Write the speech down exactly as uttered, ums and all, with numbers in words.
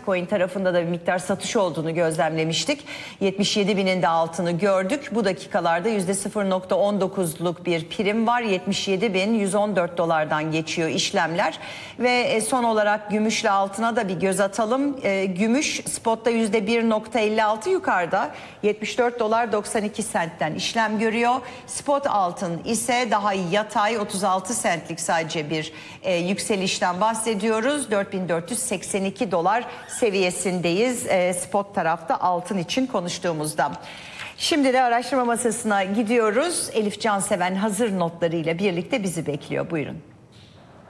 Bitcoin tarafında da bir miktar satış olduğunu gözlemlemiştik. yetmiş yedi binin de altını gördük. Bu dakikalarda yüzde sıfır nokta on dokuzluk bir prim var. yetmiş yedi bin yüz on dört dolardan geçiyor işlemler. Ve son olarak gümüşle altına da bir göz atalım. Gümüş spotta yüzde bir nokta elli altı yukarıda. yetmiş dört dolar doksan iki sentten işlem görüyor. Spot altın ise daha yatay otuz altı sentlik sadece bir e, yükselişten bahsediyoruz. dört bin dört yüz seksen iki dolar seviyesindeyiz e, spot tarafta altın için konuştuğumuzda. Şimdi de araştırma masasına gidiyoruz. Elif Canseven hazır notlarıyla birlikte bizi bekliyor. Buyurun.